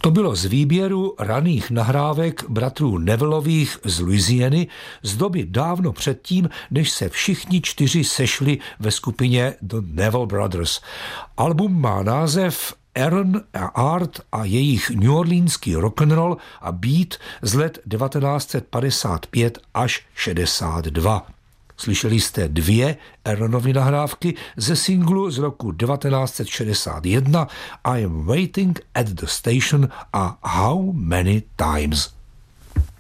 To bylo z výběru raných nahrávek bratrů Nevilleových z Louisiany z doby dávno předtím, než se všichni 4 sešli ve skupině The Neville Brothers. Album má název Aaron a Art a jejich New Orleanský rock'n'roll a beat z let 1955 až 62. Slyšeli jste 2 Aaronovy nahrávky ze singlu z roku 1961 I Am Waiting at the Station a How Many Times.